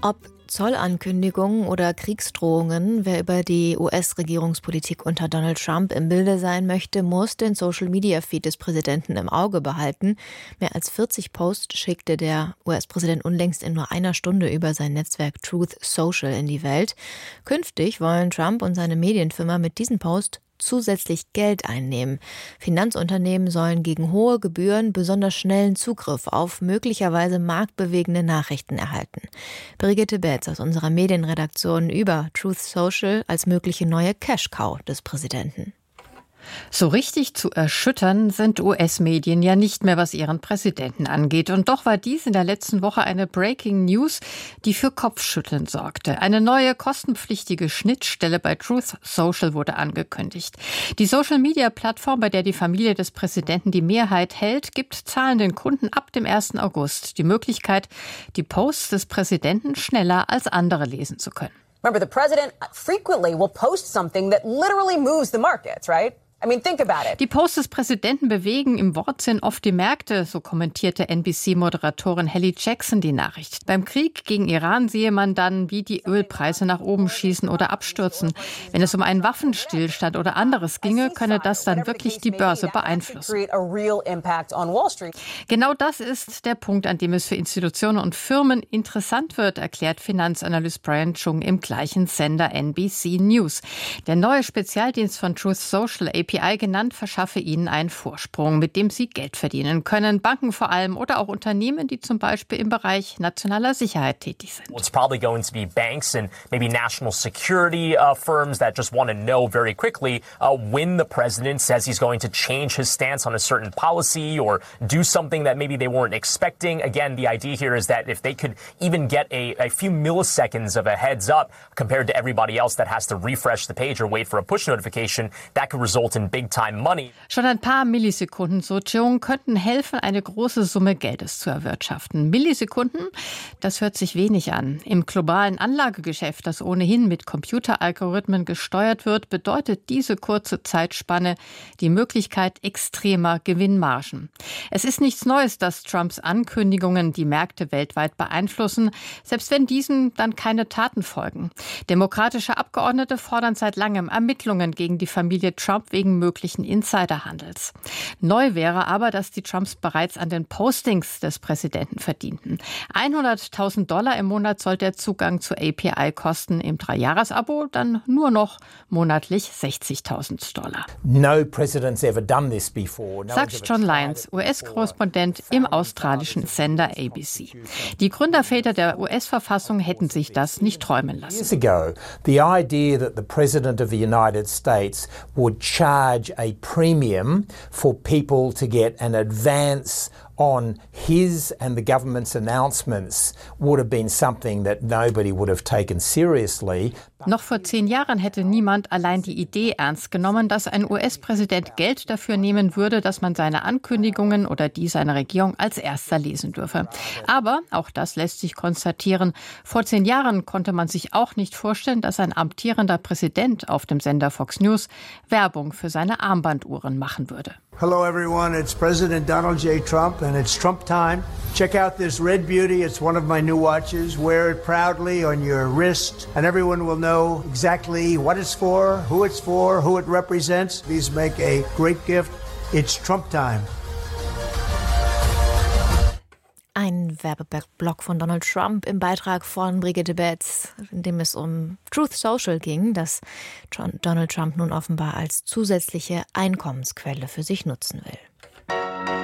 Ob Zollankündigungen oder Kriegsdrohungen, wer über die US-Regierungspolitik unter Donald Trump im Bilde sein möchte, muss den Social-Media-Feed des Präsidenten im Auge behalten. Mehr als 40 Posts schickte der US-Präsident unlängst in nur einer Stunde über sein Netzwerk Truth Social in die Welt. Künftig wollen Trump und seine Medienfirma mit diesen Posts zusätzlich Geld einnehmen. Finanzunternehmen sollen gegen hohe Gebühren besonders schnellen Zugriff auf möglicherweise marktbewegende Nachrichten erhalten. Brigitte Betz aus unserer Medienredaktion über Truth Social als mögliche neue Cash-Cow des Präsidenten. So richtig zu erschüttern sind US-Medien ja nicht mehr, was ihren Präsidenten angeht. Und doch war dies in der letzten Woche eine Breaking News, die für Kopfschütteln sorgte. Eine neue kostenpflichtige Schnittstelle bei Truth Social wurde angekündigt. Die Social-Media-Plattform, bei der die Familie des Präsidenten die Mehrheit hält, gibt zahlenden Kunden ab dem 1. August die Möglichkeit, die Posts des Präsidenten schneller als andere lesen zu können. Remember, the president frequently will post something that literally moves the markets, right? I mean, think about it. Die Posts des Präsidenten bewegen im Wortsinn oft die Märkte, so kommentierte NBC-Moderatorin Hallie Jackson die Nachricht. Beim Krieg gegen Iran sehe man dann, wie die Ölpreise nach oben schießen oder abstürzen. Wenn es um einen Waffenstillstand oder anderes ginge, könne das dann wirklich die Börse beeinflussen. Genau das ist der Punkt, an dem es für Institutionen und Firmen interessant wird, erklärt Finanzanalyst Brian Chung im gleichen Sender NBC News. Der neue Spezialdienst von Truth Social, API genannt, verschaffe ihnen einen Vorsprung, mit dem sie Geld verdienen können. Banken vor allem oder auch Unternehmen, die zum Beispiel im Bereich nationaler Sicherheit tätig sind. It's probably going to be banks and maybe national security firms that just want to know very quickly when the president says he's going to change his stance on a certain policy or do something that maybe they weren't expecting. Again, the idea here is that if they could even get a few milliseconds of a heads up compared to everybody else that has to refresh the page or wait for a push notification, that could result in big-time money. Schon ein paar Millisekunden, so Chung, könnten helfen, eine große Summe Geldes zu erwirtschaften. Millisekunden, das hört sich wenig an. Im globalen Anlagegeschäft, das ohnehin mit Computeralgorithmen gesteuert wird, bedeutet diese kurze Zeitspanne die Möglichkeit extremer Gewinnmargen. Es ist nichts Neues, dass Trumps Ankündigungen die Märkte weltweit beeinflussen, selbst wenn diesen dann keine Taten folgen. Demokratische Abgeordnete fordern seit langem Ermittlungen gegen die Familie Trump wegen möglichen Insiderhandels. Neu wäre aber, dass die Trumps bereits an den Postings des Präsidenten verdienten. $100.000 im Monat soll der Zugang zur API kosten, im 3-Jahres-Abo dann nur noch monatlich $60.000. No president's ever done this before. Sagt John Lyons, US-Korrespondent im australischen Sender ABC. Die Gründerväter der US-Verfassung hätten sich das nicht träumen lassen. Years ago, the idea that the President of the United States would charge a premium for people to get an advance on his and the government's announcements would have been something that nobody would have taken seriously. Noch vor 10 Jahren hätte niemand allein die Idee ernst genommen, dass ein US-Präsident Geld dafür nehmen würde, dass man seine Ankündigungen oder die seiner Regierung als erster lesen dürfe. Aber, auch das lässt sich konstatieren, vor 10 Jahren konnte man sich auch nicht vorstellen, dass ein amtierender Präsident auf dem Sender Fox News Werbung für seine Armbanduhren machen würde. Hello everyone, it's President Donald J. Trump and it's Trump time. Check out this red beauty, it's one of my new watches. Wear it proudly on your wrist and everyone will know exactly what it's for, who it represents. These make a great gift. It's Trump time. Ein Werbeblock von Donald Trump im Beitrag von Brigitte Betz, in dem es um Truth Social ging, das Donald Trump nun offenbar als zusätzliche Einkommensquelle für sich nutzen will.